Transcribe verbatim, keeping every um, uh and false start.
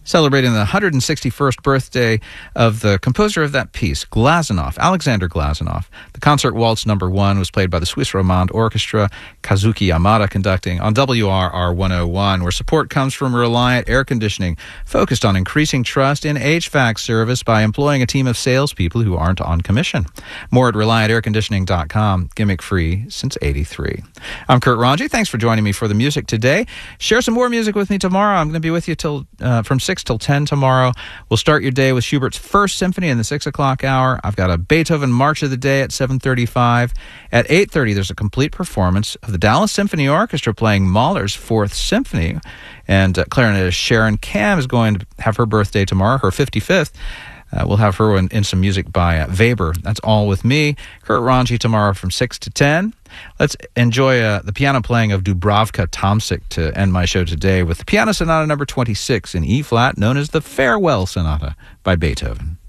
Celebrating the one hundred sixty-first birthday of the composer of that piece, Glazunov, Alexander Glazunov. The concert waltz number one was played by the Swiss Romande Orchestra, Kazuki Yamada conducting, on W R R one oh one, where support comes from Reliant Air Conditioning, focused on increasing trust in H V A C service by employing a team of salespeople who aren't on commission. More at reliant air conditioning dot com, gimmick-free since eighty-three. I'm Kurt Ranji. Thanks for joining me for the music today. Share some more music with me tomorrow. I'm going to be with you till uh, from six till ten tomorrow. We'll start your day with Schubert's First Symphony in the six o'clock hour. I've got a Beethoven March of the Day at seven thirty-five. At eight thirty, there's a complete performance of the Dallas Symphony Orchestra playing Mahler's Fourth Symphony. And uh, clarinetist Sharon Kam is going to have her birthday tomorrow, her fifty-fifth. Uh, we'll have her in, in some music by uh, Weber. That's all with me, Kurt Ranji, tomorrow from six to ten. Let's enjoy uh, the piano playing of Dubravka Tomsik to end my show today with the Piano Sonata number twenty-six in E-flat, known as the Farewell Sonata by Beethoven.